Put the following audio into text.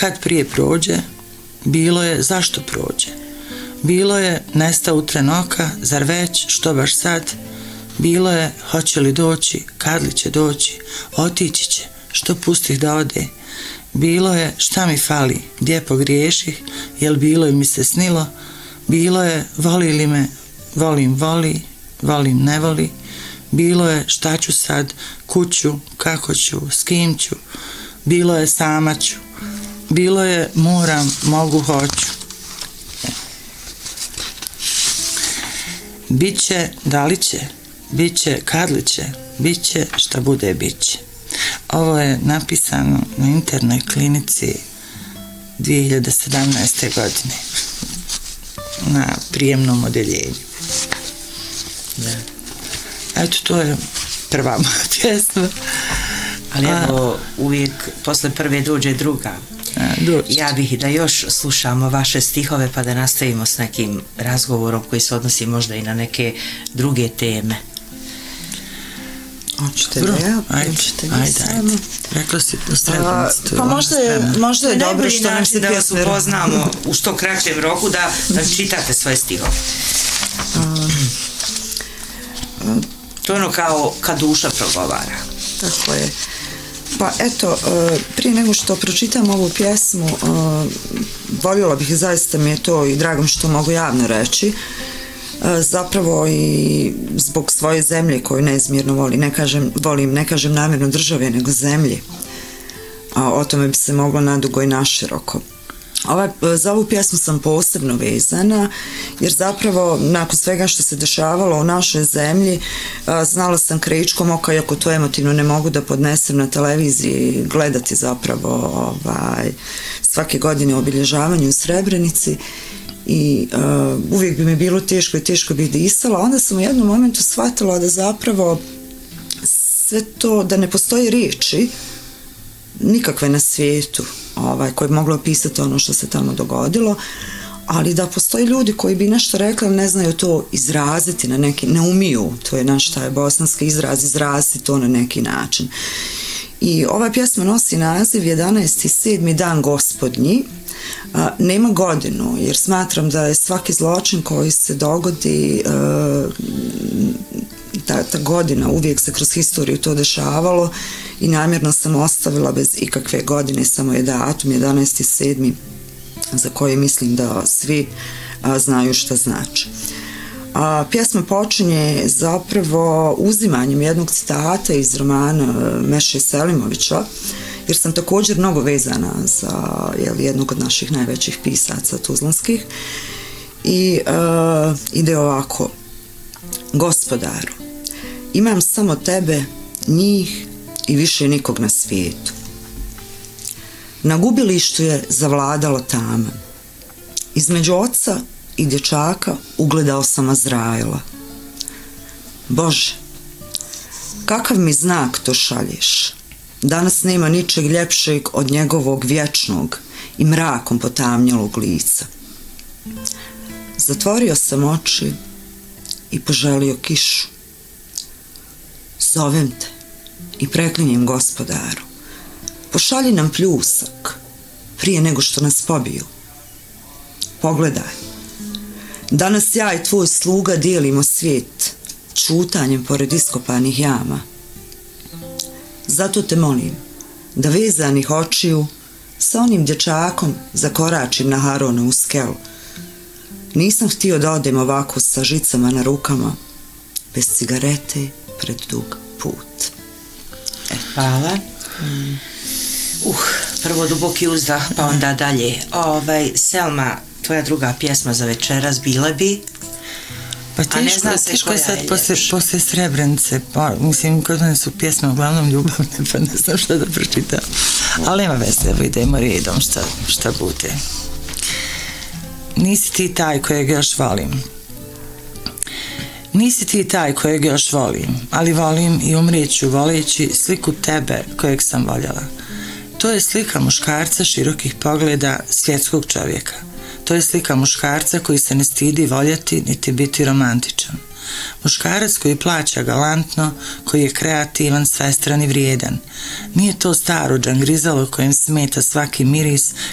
kad prije prođe, bilo je zašto prođe. Bilo je nesta u tren oka, zar već, što baš sad? Bilo je hoće li doći, kad li će doći, otići će, što pustih da ode. Bilo je šta mi fali, gdje pogriješih, jel bilo je mi se snilo. Bilo je voli li me, volim voli, volim ne voli. Bilo je šta ću sad, kuću, kako ću, s kim ću. Bilo je sama ću. Bilo je moram, mogu, hoću. Biće, da li će, biće, kad li će, biće, šta bude, biće. Ovo je napisano na internoj klinici 2017. godine na prijemnom odeljenju. Eto, to je prva moja pjesma. Ali evo, uvijek posle prve dođe druga. Ja bih da još slušamo vaše stihove pa da nastavimo s nekim razgovorom koji se odnosi možda i na neke druge teme. Hoćete da ja? Ajde. Rekla si to Srebrenici. Pa možda je dobro što nam se da vas upoznamo u što kraćem roku da čitate svoje stihove. To je ono kao kad duša progovara. Tako je. Pa eto, prije nego što pročitam ovu pjesmu, voljela bih, zaista mi je to i drago što mogu javno reći, zapravo i zbog svoje zemlje koju neizmjerno volim, ne kažem namjerno države, nego zemlje. O tome bi se moglo nadugo i naširoko. Za ovu pjesmu sam posebno vezana, jer zapravo nakon svega što se dešavalo u našoj zemlji, znala sam krajičkom oka, iako to emotivno ne mogu da podnesem na televiziji, gledati zapravo svake godine obilježavanje u Srebrenici, i uvijek bi mi bilo teško i teško bih disala. Onda sam u jednom momentu shvatila da zapravo sve to, da ne postoji riječi nikakve na svijetu koje bi moglo opisati ono što se tamo dogodilo, ali da postoji ljudi koji bi nešto rekli, ne znaju to izraziti na neki, ne umiju, to je naš taj bosanski izraz, izraziti to na neki način. I ova pjesma nosi naziv 11.7. dan gospodnji. Nema godinu, jer smatram da je svaki zločin koji se dogodi, ta godina, uvijek se kroz historiju to dešavalo i namjerno sam ostavila bez ikakve godine, samo je datum 11.7. za koje mislim da svi znaju šta znači. Pjesma počinje zapravo uzimanjem jednog citata iz romana Meše Selimovića, jer sam također mnogo vezana za jednog od naših najvećih pisaca tuzlanskih, i ide ovako: Gospodaru, imam samo tebe, njih i više nikog na svijetu. Na gubilištu je zavladalo tama. Između oca i dječaka ugledao sam Azraela. Bože, kakav mi znak to šalješ? Danas nema ničeg ljepšeg od njegovog vječnog i mrakom potamnjelog lica. Zatvorio sam oči i poželio kišu. Zovem te i preklinjem Gospodaru, pošalji nam pljusak prije nego što nas pobiju. Pogledaj, danas ja i tvoj sluga dijelimo svijet čutanjem pored iskopanih jama. Zato te molim da vezanih očiju sa onim dječakom zakoračim na Haronovu skelu. Nisam htio da odem ovako sa žicama na rukama, bez cigarete pred dug put. Hvala. Prvo duboki uzdah, pa onda dalje. Selma, tvoja druga pjesma za večeras bila bi? Pa teško je sad posle Srebrenice, pa mislim kod mene su pjesme uglavnom ljubavne, pa ne znam šta da pročitam, ali nema veze, evo idemo redom šta bude. Nisi ti taj kojeg još volim. Nisi ti taj kojeg još volim, ali volim i umrijeću voleći sliku tebe kojeg sam voljela. To je slika muškarca širokih pogleda, svjetskog čovjeka. To je slika muškarca koji se ne stidi voljeti niti biti romantičan. Muškarac koji plaća galantno, koji je kreativan, svestran i vrijedan. Nije to staro džangrizalo kojem smeta svaki miris